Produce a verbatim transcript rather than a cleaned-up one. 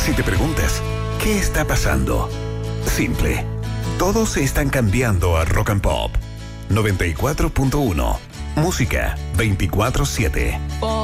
Si te preguntas, ¿qué está pasando? Simple. Todos están cambiando a Rock and Pop. noventa y cuatro punto uno. Música veinticuatro siete.